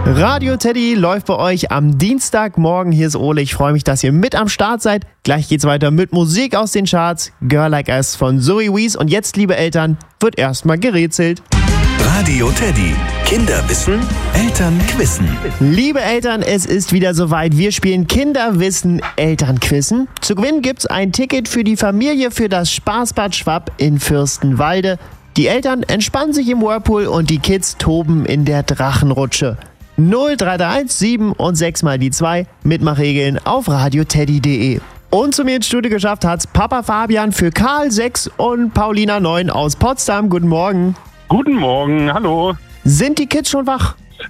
Radio Teddy läuft bei euch am Dienstagmorgen. Hier ist Ole. Ich freue mich, dass ihr mit am Start seid. Gleich geht's weiter mit Musik aus den Charts. Girl Like Us von Zoe Wees. Und jetzt, liebe Eltern, wird erstmal gerätselt. Radio Teddy. Kinder wissen, Eltern quizzen. Liebe Eltern, es ist wieder soweit. Wir spielen Kinderwissen, Elternquissen. Zu gewinnen gibt's ein Ticket für die Familie für das Spaßbad Schwapp in Fürstenwalde. Die Eltern entspannen sich im Whirlpool und die Kids toben in der Drachenrutsche. 0331 7 und 6 mal die 2. Mitmachregeln auf radioteddy.de. Und zu mir ins Studio geschafft hat's Papa Fabian für Karl 6 und Paulina 9 aus Potsdam. Guten Morgen. Guten Morgen, hallo. Sind die Kids schon wach?